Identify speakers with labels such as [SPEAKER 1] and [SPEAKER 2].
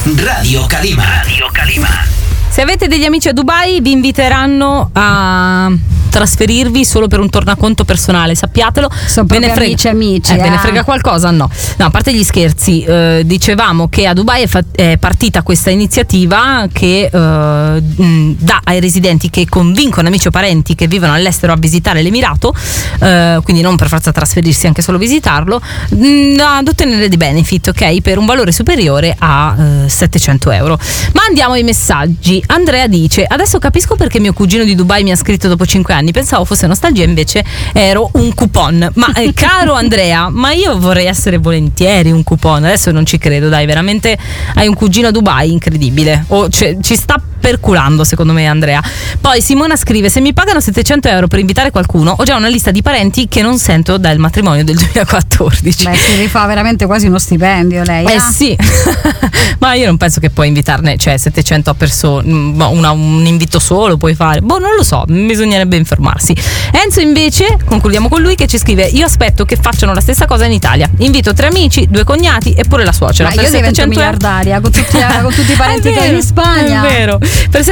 [SPEAKER 1] Radio Calima. Radio Calima.
[SPEAKER 2] Se avete degli amici a Dubai vi inviteranno a trasferirvi solo per un tornaconto personale, sappiatelo.
[SPEAKER 3] Sono
[SPEAKER 2] ve ne
[SPEAKER 3] proprio amici.
[SPEAKER 2] Ve ne frega qualcosa? No, a parte gli scherzi, dicevamo che a Dubai è partita questa iniziativa che dà ai residenti che convincono amici o parenti che vivono all'estero a visitare l'Emirato, quindi non per forza trasferirsi, anche solo visitarlo, ad ottenere dei benefit, ok, per un valore superiore a 700 euro. Ma andiamo ai messaggi. Andrea dice: adesso capisco perché mio cugino di Dubai mi ha scritto dopo 5 anni, pensavo fosse nostalgia, invece ero un coupon. Ma caro Andrea, ma io vorrei essere volentieri un coupon, adesso non ci credo, dai, veramente hai un cugino a Dubai, incredibile, ci sta perculando secondo me Andrea. Poi Simona scrive: se mi pagano 700 euro per invitare qualcuno, ho già una lista di parenti che non sento dal matrimonio del 2014.
[SPEAKER 3] Beh, si rifà veramente quasi uno stipendio lei.
[SPEAKER 2] Sì. Ma io non penso che puoi invitarne, cioè 700 a persone, un invito solo puoi fare, non lo so, bisognerebbe informarsi. Enzo invece, concludiamo con lui, che ci scrive: io aspetto che facciano la stessa cosa in Italia, invito 3 amici, 2 cognati e pure la suocera.
[SPEAKER 3] Ma io divento miliardaria con tutti i parenti che ho in Spagna.
[SPEAKER 2] È vero. Per